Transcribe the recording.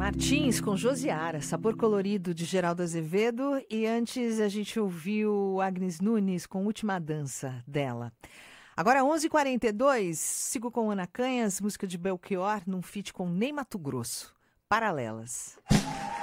Martins com Josiara, Sabor Colorido de Geraldo Azevedo. E antes a gente ouviu Agnes Nunes com Última Dança dela. Agora 11h42, sigo com Ana Canhas, música de Belchior, num feat com Ney Matogrosso. Paralelas.